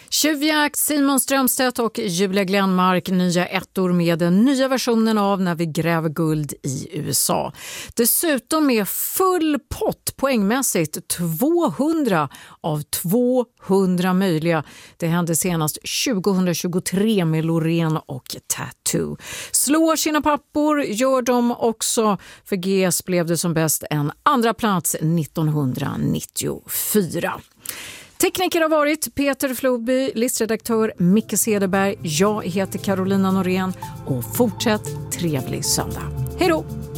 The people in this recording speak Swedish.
Tjuvjakt, Simon Strömstedt och Julia Glenmark, nya ettor med den nya versionen av När vi gräver guld i USA. Dessutom med full pott poängmässigt, 200 av 200 möjliga. Det hände senast 2023 med Loreen och Tattoo. Slår sina pappor gör de också. För GS blev det som bäst en andra plats 1994. Tekniker har varit Peter Flodby, listredaktör Micke Cederberg. Jag heter Carolina Norén och fortsätt trevlig söndag. Hej då!